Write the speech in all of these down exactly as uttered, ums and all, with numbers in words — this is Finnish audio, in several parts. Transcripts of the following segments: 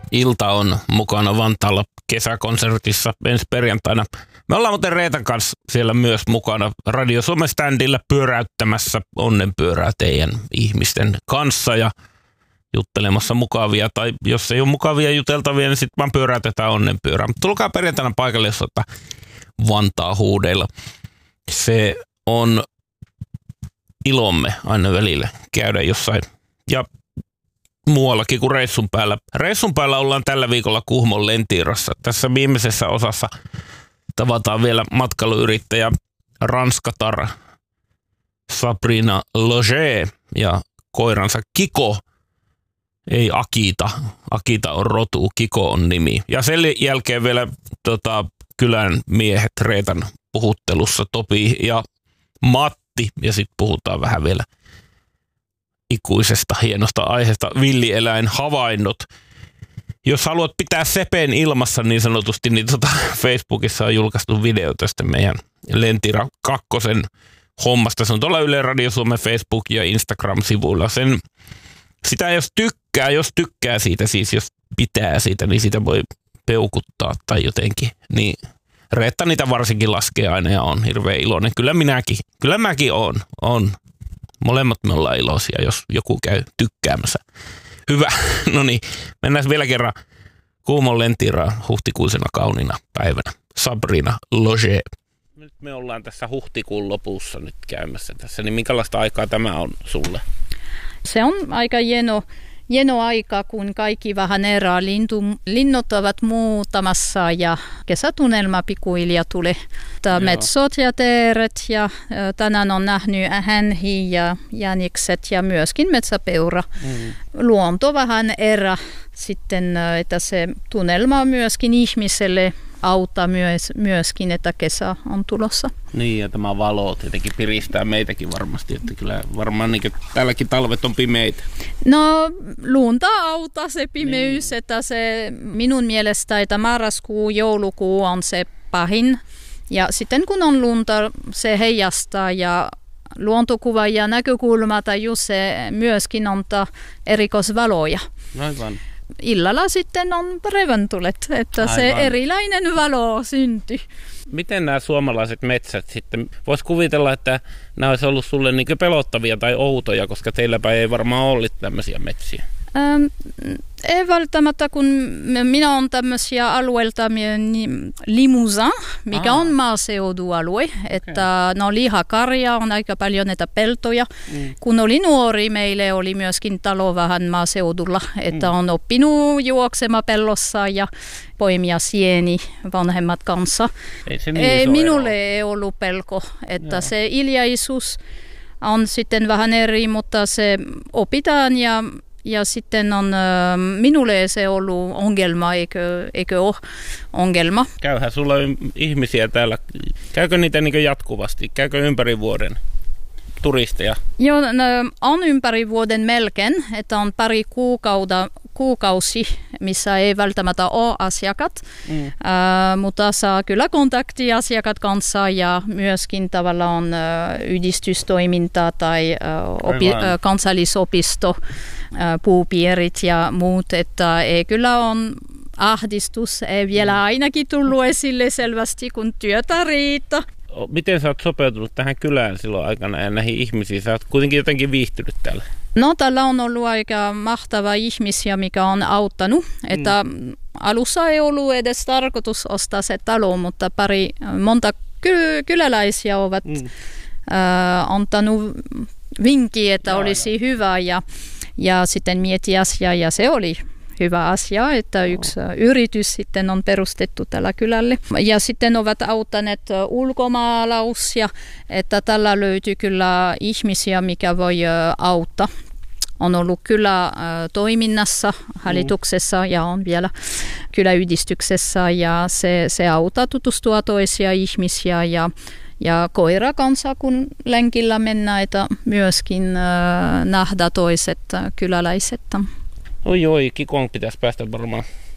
Ilta on mukana Vantaalla kesäkonsertissa ensi perjantaina. Me ollaan muuten Reetan kanssa siellä myös mukana Radio Suomen standilla pyöräyttämässä onnenpyörää teidän ihmisten kanssa ja juttelemassa mukavia. Tai jos ei ole mukavia juteltavia, niin sitten vaan pyöräytetään onnenpyörää. Mutta tulkaa perjantaina paikalle, jos olette Vantaa huudeilla. Se on ilomme aina välillä käydä jossain ja muuallakin kuin reissun päällä. Reissun päällä ollaan tällä viikolla Kuhmon Lentiirassa. Tässä viimeisessä osassa tavataan vielä matkailuyrittäjä ranskatar Sabrina Loger ja koiransa Kiko. Ei Akita. Akita on rotu, Kiko on nimi. Ja sen jälkeen vielä tota, kylän miehet Reetan puhuttelussa Topi ja Matti. Ja sitten puhutaan vähän vielä ikuisesta hienosta aiheesta villieläinhavainnot. Jos haluat pitää sepen ilmassa niin sanotusti, niin tota Facebookissa on julkaistu video tästä meidän Lentira kakkosen hommasta. Se on tuolla Yle Radio Suomen Facebook- ja Instagram-sivuilla. Sen, sitä jos tykkää, jos tykkää siitä, siis jos pitää siitä, niin sitä voi peukuttaa tai jotenkin. Niin Reetta niitä varsinkin laskee aina ja on hirveän iloinen. Kyllä minäkin, kyllä mäkin on, on. Molemmat me ollaan iloisia, jos joku käy tykkäämässä. Hyvä. No niin, mennään vielä kerran Kuhmon Lentiiraan huhtikuisena kauniina päivänä. Sabrina Loger. Nyt me ollaan tässä huhtikuun lopussa nyt käymässä tässä, niin minkälaista aikaa tämä on sulle? Se on aika hieno, hieno aika, kun kaikki vähän erää. Lintu, linnut ovat muutamassa ja kesätunnelma pikkuhiljaa tulee. Metsot ja teeret ja tänään on nähnyt hänhi ja jänikset ja myöskin metsäpeura. Mm. Luonto vähän erää sitten, että se tunnelma myöskin ihmiselle auttaa myös, myöskin, että kesä on tulossa. Niin, ja tämä valo tietenkin piristää meitäkin varmasti, että kyllä varmaan niin tälläkin talvet on pimeitä. No, luonta auttaa se pimeys, niin. Että se minun mielestä, että marraskuu, joulukuu on se pahin. Ja sitten kun on lunta, se heijastaa ja luontokuva ja näkökulma tai just se myöskin antaa erikoisvaloja. Aivan. Illalla sitten on reventulet, että aivan. Se erilainen valo syntyy. Miten nämä suomalaiset metsät sitten, voisi kuvitella, että nämä olisi ollut sulle niin pelottavia tai outoja, koska teilläpä ei varmaan ollut tämmöisiä metsiä? Ähm, ei välttämättä, kun minä olen tämmöisiä alueelta niin Limousin, mikä Aa. on maaseudualue, että okay. No lihakarja on aika paljon näitä peltoja. Mm. Kun oli nuori, meille oli myöskin talo vähän maaseudulla, että mm. on oppinut juoksema pellossa ja poimia sieni vanhemmat kanssa. Ei se niin ei, minulle ei ollut pelko, että Joo. se hiljaisuus on sitten vähän eri, mutta se opitaan ja Ja sitten on, minulle se ollut ongelma, eikö, eikö ole ongelma. Käyhän sulla ihmisiä täällä. Käykö niitä niin jatkuvasti? Käykö ympäri vuoden turisteja? Joo, no, on ympäri vuoden melkein, että on pari kuukautta, kuukausi, missä ei välttämättä ole asiakat, mm. äh, mutta saa kyllä kontaktia asiakat kanssa ja myöskin tavallaan on äh, yhdistystoimintaa tai äh, opi, äh, kansallisopisto, äh, puupiirit ja muut, että ei kyllä on ahdistus, ei vielä ainakin tullut esille selvästi, kun työtä riittää. Miten sä oot sopeutunut tähän kylään silloin aikana ja näihin ihmisiin? Sä oot kuitenkin jotenkin viihtynyt täällä. No, täällä on ollut aika mahtava ihmisiä, mikä on auttanut. Mm. Että alussa ei ollut edes tarkoitus ostaa se talo, mutta pari monta ky- kyläläisiä ovat mm. äh, antanut vinkkiä, että Jaa, olisi ja. hyvä ja, ja sitten mieti asiaa ja se oli hyvä asia, että yksi yritys sitten on perustettu tällä kylälle. Ja sitten ovat auttaneet ulkomaalaisia, että tällä löytyy kyllä ihmisiä, mikä voi auttaa. On ollut kyllä toiminnassa, hallituksessa ja on vielä kyläyhdistyksessä ja se, se auttaa tutustua toisia ihmisiä ja Ja koira kanssa, kun lenkillä mennään, että myöskin äh, nähdä toiset kyläläiset. Oi oi, Kikon pitäisi päästä varmaan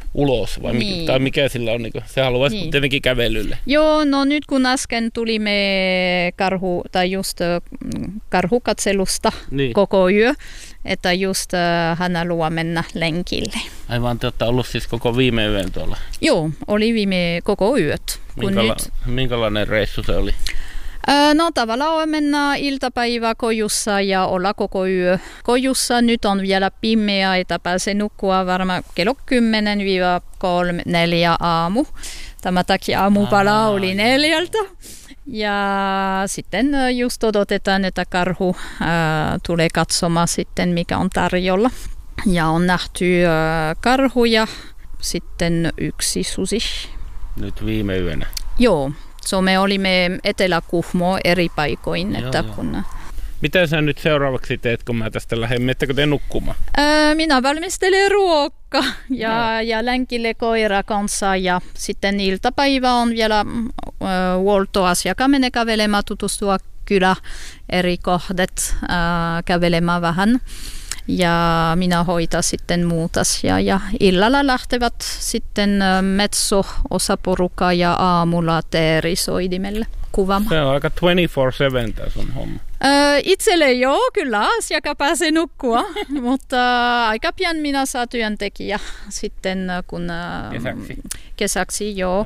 ulos, vai niin. mikä, tai mikä sillä on? Niin kuin, se haluaisi niin. tietenkin kävelylle. Joo, no nyt kun äsken tulimme karhu, tai just karhukatselusta niin. koko yö, että just äh, hän haluaa mennä lenkille. Aivan, te olette ollut siis koko viime yön tuolla? Joo, oli viime koko yöt. Minkäla- nyt... Minkälainen reissu se oli? No tavallaan mennä iltapäivä kojussa ja olla koko yö kojussa. Nyt on vielä pimeä, että pääsee nukkua varmaan kello kymmenen kolme neljä aamu. Tämä takia aamupala oli neljältä. Ja sitten just odotetaan, että karhu ää, tulee katsomaan sitten, mikä on tarjolla. Ja on nähty ää, karhuja, sitten yksi susi. Nyt viime yönä? Joo. So me olimme Etelä-Kuhmo eri paikoin. Joo, että joo. kun... Mitä sä nyt seuraavaksi teet, kun mä tästä lähden? Miettekö te nukkumaan? Ää, minä valmistelen ruokaa ja, no. ja lenkille koira kanssa. Ja sitten iltapäivä on vielä äh, huoltoasiakka menee kävelemään, tutustua kylä eri kohdet, äh, kävelemään vähän. Ja minä hoitan sitten muut asiaa. Ja illalla lähtevät sitten metso-osaporukka ja aamulla teerisoidimelle kuvaamaan. Se on aika kaksikymmentäneljä seitsemän tämä sun homma. Öö, itselle joo, kyllä asiakka pääsee nukkua, mutta aika pian minä saan työntekijä sitten kun kesäksi, kesäksi joo.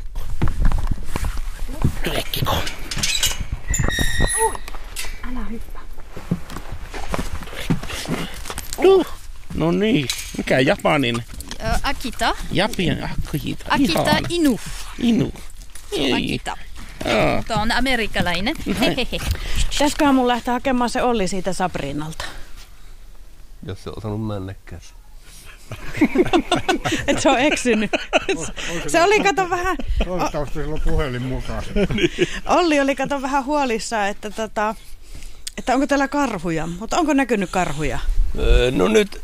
Tulekkiko? Älä hyppää. Uh, no niin, mikä japanin? Ö, Akita. Japan, Akita. Akita Ihana. Inu. Inu. Akita. Aa. Tämä on amerikkalainen. Pitäisiköhän mun lähteä hakemaan se Olli siitä Sabrinalta? Jos se on osannut mennäkään. Et se on eksynyt. Se oli, kato vähän... Toivottavasti sillä on puhelin mukaan. Olli oli, kato vähän huolissaan, että, tota, että onko täällä karhuja. Mutta onko näkynyt karhuja? Öö, no nyt,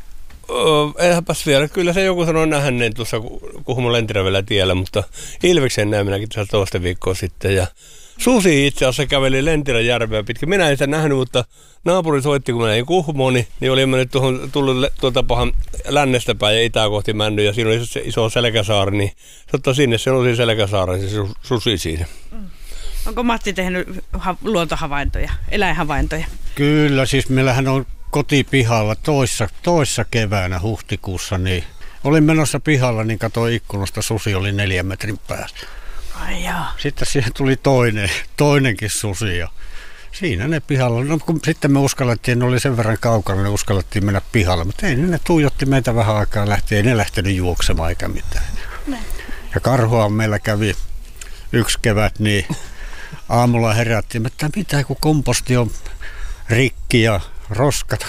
öö, eihän,päs vielä. Kyllä se joku sanoi nähäneen tuossa Kuhmon Lentiravellä tiellä, mutta Ilveksen näin minäkin tässä toista viikkoa sitten. Ja susi itse asiassa käveli Lentirän järveä pitkin. Minä en sitä nähnyt, mutta naapuri soitti, kun mä näin Kuhmoon, niin, niin oli mennyt tuohon, tullut tuolta pahan lännestä päin ja itää kohti männyt. Ja siinä oli se iso selkäsaari, niin se ottaa sinne sen osin selkäsaaren, se susi siinä. Mm. Onko Matti tehnyt ha- luontohavaintoja, eläinhavaintoja? Kyllä, siis meillähän on kotipihalla toissa, toissa keväänä huhtikuussa, niin olin menossa pihalla, niin katsoin ikkunasta, susi oli neljän metrin päässä. Ai jaa. Sitten siihen tuli toinen, toinenkin susi ja siinä ne pihalla. No, kun sitten me uskallettiin, ne oli sen verran kaukana, ne uskallettiin mennä pihalle, mutta ei ne tuijotti meitä vähän aikaa lähti, ei ne lähtenyt juoksemaan eikä mitään. Ne. Ja karhua meillä kävi yksi kevät, niin aamulla herättiin, että mitä kun komposti on rikki ja roskat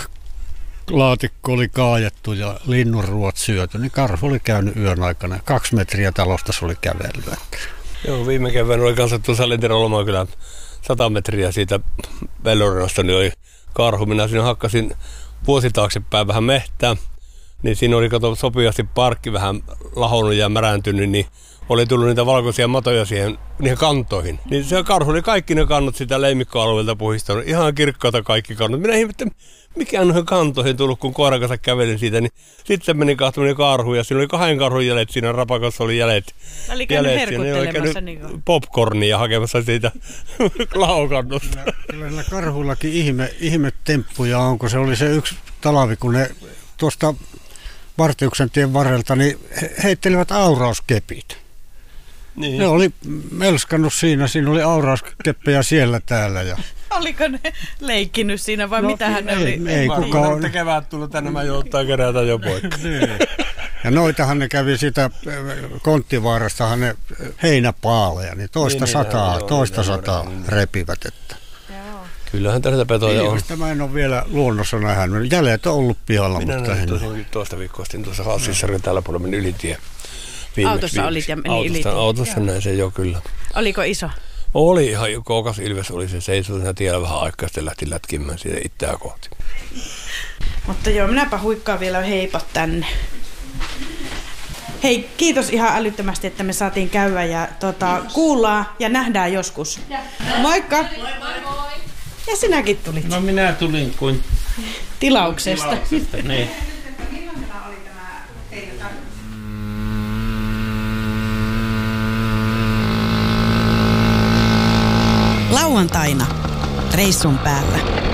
laatikko oli kaajattu ja linnunruot syöty, niin karhu oli käynyt yön aikana. Kaksi metriä talosta se oli kävellyt. Joo, viime keväänä oli kanssa tuossa Lentiran Lomakylän sata metriä siitä Vellorinasta, niin oli karhu. Minä siinä hakkasin vuosi taaksepäin vähän mehtää, niin siinä oli kato sopivasti parkki vähän lahonnut ja märäntynyt, niin oli tullut niitä valkoisia matoja siihen niihin kantoihin. Niin se karhu oli kaikki ne kannot sitä leimikkoalueelta puhistanut. Ihan kirkkaata kaikki kannot. Minä ihmettelin, mikä on noihin kantoihin tullut, kun koiran kanssa kävelin siitä. Niin sitten se meni kahtuminen karhu ja siinä oli kahden karhun jäljet. Siinä rapakassa oli jäljet. Oli käynyt herkuttelemassa. Niin popcornia hakemassa siitä laokannosta. Kyllä, kyllä näillä karhuillakin ihme, ihme temppuja on, kun se oli se yksi talvi, kun ne tuosta Vartiuksen tien varrelta niin he heittelivät aurauskepit. Niin. Ne oli melskannut siinä, siinä oli aurauskeppejä siellä täällä. Ja... Oliko ne leikkinyt siinä vai no, mitähän ne ei, oli? Ei kukaan on. Että kevät tullut tänne, mä joutaa kerätä jo poikka. Ja noitahan ne kävi sitä Konttivaarastahan ne heinäpaaleja, niin toista niin, sataa, joo, toista joo, sataa joo, repivät. Että. Kyllähän tästä petoja on. Mä en ole vielä luonnossa nähnyt. Jäljet on ollut pihalla. Minä mutta näin tuossa, toista viikkoa sitten tuossa Hassissarin tällä puolella meni ylitie. Viimeksi, autossa olit ja meni autosta, ylitie. Autossa näin se jo kyllä. Oliko iso? Oli ihan kookas ilves, oli se seisoi siinä tiellä vähän aikaa, sitten lähti lätkimään siitä itseään kohti. Mutta joo, minäpä huikkaan vielä heipat tänne. Hei, kiitos ihan älyttömästi, että me saatiin käydä ja tota, kuullaan ja nähdään joskus. Moikka! Moi, moi, moi! Ja sinäkin tulit. No minä tulin kuin tilauksesta. tilauksesta niin. lauantaina reissun päällä.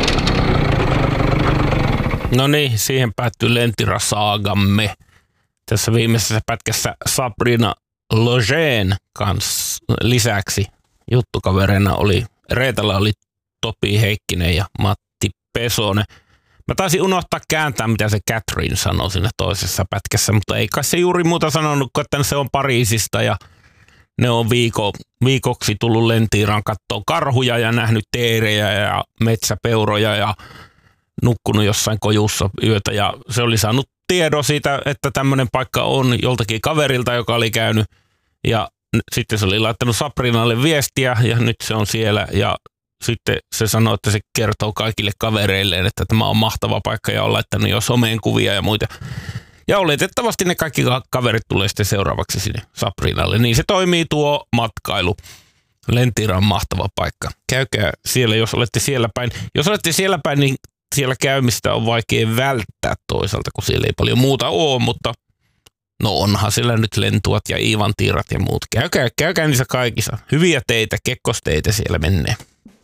No niin, siihen päättyy Lentira-saagamme. Tässä viimeisessä pätkässä Sabrina Logeen kanssa lisäksi juttukavereina oli, Reetalla oli Topi Heikkinen ja Matti Pesonen. Mä taisin unohtaa kääntää, mitä se Catherine sanoi siinä toisessa pätkässä, mutta ei kai se juuri muuta sanonut, kuin että se on Pariisista ja ne on viiko, viikoksi tullut Lentiiraan katsoa karhuja ja nähnyt teerejä ja metsäpeuroja ja nukkunut jossain kojussa yötä ja se oli saanut tiedon siitä, että tämmöinen paikka on joltakin kaverilta, joka oli käynyt ja sitten se oli laittanut Sabrinalle viestiä ja nyt se on siellä ja sitten se sanoi, että se kertoo kaikille kavereilleen, että tämä on mahtava paikka ja on laittanut jo someen kuvia ja muita. Ja oletettavasti ne kaikki kaverit tulee sitten seuraavaksi sinne Sabrinalle. Niin se toimii tuo matkailu. Lentira on mahtava paikka. Käykää siellä, jos olette siellä päin. Jos olette siellä päin, niin siellä käymistä on vaikea välttää toisaalta, kun siellä ei paljon muuta ole, mutta no onhan siellä nyt lentuat ja Iivantiirat ja muut. Käykää, käykää niissä kaikissa. Hyviä teitä, kekkosteitä siellä menee.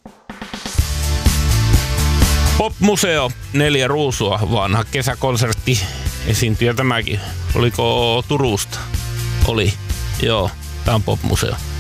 Pop-museo, neljä ruusua, vanha kesäkonsertti, esiintyjä tämäkin. Oliko Turusta? Oli, joo, tää on Pop-museo.